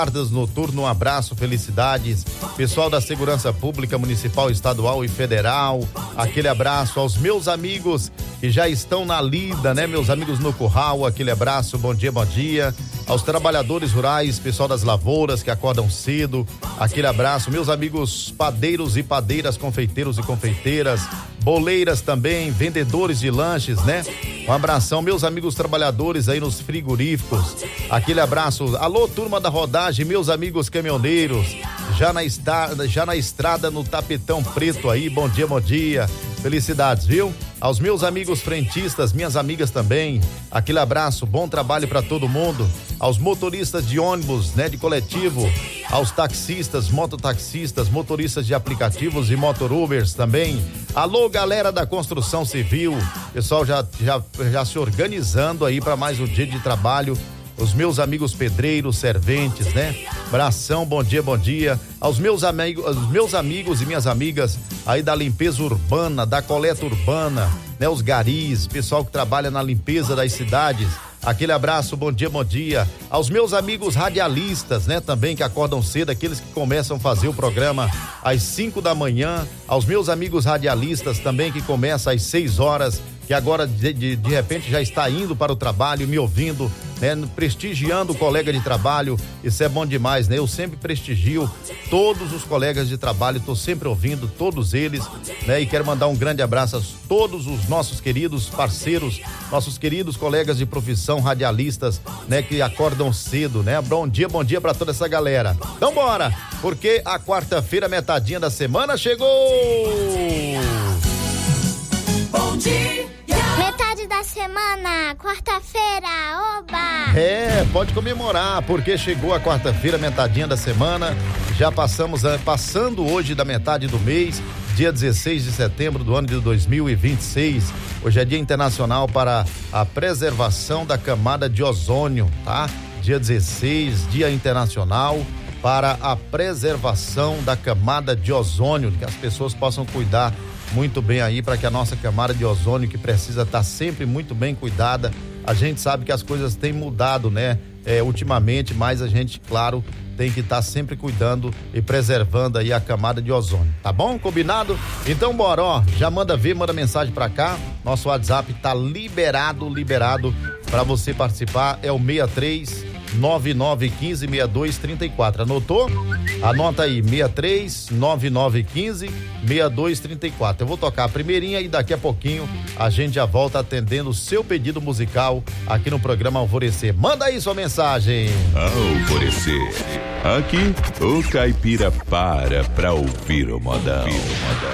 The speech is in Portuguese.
guardas noturno, um abraço, felicidades. Pessoal da Segurança Pública Municipal, Estadual e Federal, aquele abraço aos meus amigos que já estão na lida, né? Meus amigos no curral, aquele abraço, bom dia, bom dia. Aos trabalhadores rurais, pessoal das lavouras que acordam cedo, aquele abraço. Meus amigos padeiros e padeiras, confeiteiros e confeiteiras, boleiras também, vendedores de lanches, né? Um abração, meus amigos trabalhadores aí nos frigoríficos, aquele abraço. Alô, turma da rodagem, meus amigos caminhoneiros, já na estrada no tapetão preto aí, bom dia, bom dia. Felicidades, viu? Aos meus amigos frentistas, minhas amigas também, aquele abraço, bom trabalho para todo mundo. Aos motoristas de ônibus, né, de coletivo, aos taxistas, mototaxistas, motoristas de aplicativos e motorubers também. Alô, galera da construção civil, pessoal já se organizando aí para mais um dia de trabalho. Os meus amigos pedreiros, serventes, né? Abração, bom dia, bom dia. Aos meus amigos e minhas amigas aí da limpeza urbana, da coleta urbana, né? Os garis, pessoal que trabalha na limpeza das cidades. Aquele abraço, bom dia, bom dia. Aos meus amigos radialistas, né? Também que acordam cedo, aqueles que começam a fazer o programa às 5 da manhã. Aos meus amigos radialistas também que começam às 6 horas, que agora de repente já está indo para o trabalho, me ouvindo, né? Prestigiando o colega de trabalho, isso é bom demais, né? Eu sempre prestigio todos os colegas de trabalho, estou sempre ouvindo todos eles, né? E quero mandar um grande abraço a todos os nossos queridos parceiros, nossos queridos colegas de profissão, radialistas, né? Que acordam cedo, né? Bom dia para toda essa galera. Então bora, porque a quarta-feira, metadinha da semana chegou! Bom dia! Metade da semana, quarta-feira, oba! É, pode comemorar, porque chegou a quarta-feira, metadinha da semana, já passando hoje da metade do mês, dia 16 de setembro do ano de 2026. Hoje é Dia Internacional para a Preservação da Camada de Ozônio, tá? Dia 16, Dia Internacional para a Preservação da Camada de Ozônio, que as pessoas possam cuidar muito bem aí para que a nossa camada de ozônio, que precisa estar sempre muito bem cuidada. A gente sabe que as coisas têm mudado, né? Ultimamente, mas a gente, claro, tem que estar sempre cuidando e preservando aí a camada de ozônio, tá bom? Combinado? Então bora, ó, já manda mensagem pra cá, nosso WhatsApp tá liberado para você participar, é o 6399156234, anotou? Anota aí, 6399156234. Eu vou tocar a primeirinha e daqui a pouquinho a gente já volta atendendo o seu pedido musical aqui no programa Alvorecer. Manda aí sua mensagem. Alvorecer, aqui o caipira para ouvir o modão.